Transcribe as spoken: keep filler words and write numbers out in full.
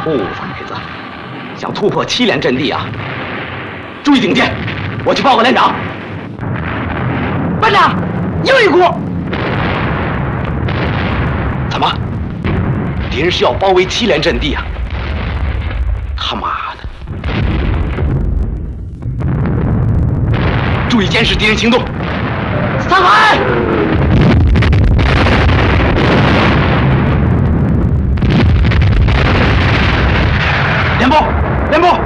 兔崽子，想突破七连阵地啊！注意警戒，我去报告连长。班长，又一股！怎么？敌人是要包围七连阵地啊！他妈的！注意监视敌人行动。散开！连部，连部，